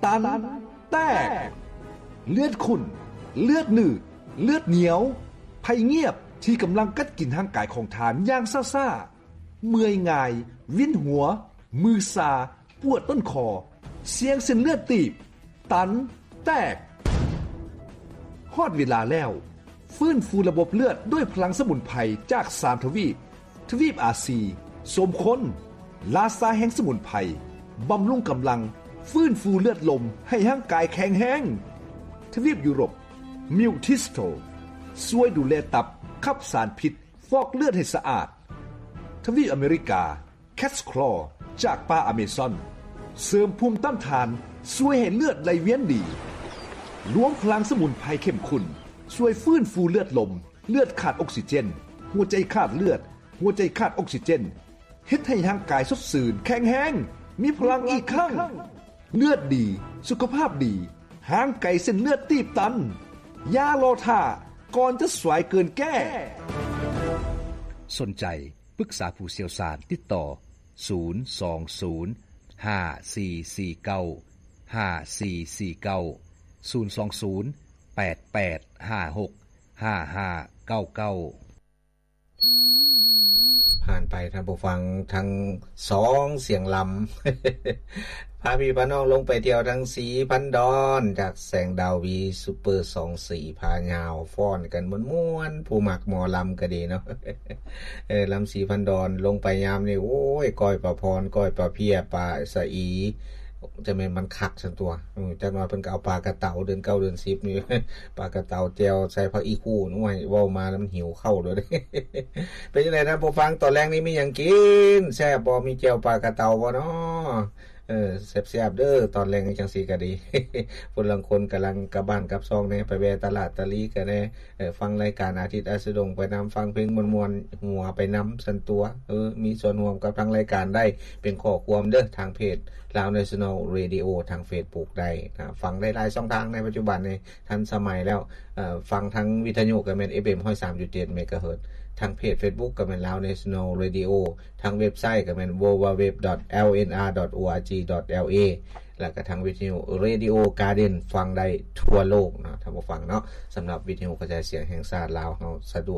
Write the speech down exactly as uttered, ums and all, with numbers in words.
ตันแตกเลือดขุ่นเลือดหนืดเลือดเหนียวภัยเงียบที่กำลังกัดกินร่างกายของทานอย่างซ่าๆเมื่อยง่ายวินหัวมือซาปวดต้นคอเสียงเส้นเลือดตีบตันแตกฮอดเวลาแล้วฟื้นฟูระบบเลือดด้วยพลังสมุนไพรจากสามทวีปทวีปอาซีสมคนลาซาแห่งสมุนไพรบำรุงกำลังฟื้นฟูเลือดลมให้ร่างกายแข็งแรงทวีปยุโรปมิวทิสโตช่วยดูแลตับขับสารพิษฟอกเลือดให้สะอาดทวีปอเมริกาแคทคลอจากป่าอเมซอนเสริมภูมิต้านทานช่วยให้เลือดไหลเวียนดีรวมพลังสมุนไพรเข้มข้นช่วยฟื้นฟูเลือดลมเลือดขาดออกซิเจนหัวใจขาดเลือดหัวใจขาดออกซิเจนเฮ็ดให้ร่างกายสดชื่นแข็งแรงมีพลังอีกครั้งเลือดดีสุขภาพดีห่างไกลเส้นเลือดตีบตันอย่ารอท่าก่อนจะสวยเกินแก้สนใจปรึกษาผู้เชี่ยวชาญติดต่อศูนย์ สอง ศูนย์ ห้า สี่ สี่ เก้า ห้า สี่ สี่ เก้า ศูนย์ สอง ศูนย์ แปด แปด ห้า หก ห้า ห้า เก้า เก้าผ่านไปท่านผู้ฟังทั้งสองเสียงลำ พาพี่พาน้องลงไปเที่ยวทั้งสีพันดอนจากแสงดาววีซุปเปอร์สองสี่ พายาวฟ้อนกันม่วนๆผู้มักหมอลำก็ดีเนาะ เออลำสีพันดอนลงไปยามนี่โอ้ยก้อยปลาพรก้อยปลาเพียปลาสะอีจะแม่นมันคักซั่นตัวอือจักหน่อยเพิ่นก็เอาปลากระเต่าเดือนเก้าเดือนสิบนี่ ปลากระเต่าแจ่วใส่ผักอีคู่น้อยเว้ามาแล้วมันหิวข้าวเลย เป็นจังได๋ท่านผู้ฟังตอนแรกนี้มีหยังกินแซ่บบ่มีแจ่วปลากระเต่าบ่เนาะเออแซ่บๆเด้อตอนแรงจังซี่ก็ดี ผู้ลางคนกำลังกลับบ้านกลับซองแน่ไปแวะตลาดตะลีก็แน่เอ่อฟังรายการอาทิตย์อาสดงไปนําฟังเพลงม่วนๆหัวไปนําซั่นตัวเออมีส่วนร่วมกับทางรายการได้เป็นข้อความเด้อทางเพจลาว National Radio ทาง Facebook ได้นะฟังได้หลายช่องทางในปัจจุบันนี้ทันสมัยแล้วเอ่อฟังทางวิทยุก็แม่น เอฟ เอ็ม หนึ่งร้อยสามจุดเจ็ด เมกะเฮิรตซ์ทางเพจ Facebook ก็แม่น Lao National Radio ทางเว็บไซต์ก็แม่น ดับเบิลยู ดับเบิลยู ดับเบิลยู ดอท แอล เอ็น อาร์ ดอท โอ อาร์ จี ดอท แอล เอ แล้วก็ทางวิทยุ Radio Garden ฟังได้ทั่วโลกเนาะท่านผู้ฟังเนาะสำหรับวิทยุกระจายเสียงแห่งชาติลาวเฮาสะดวก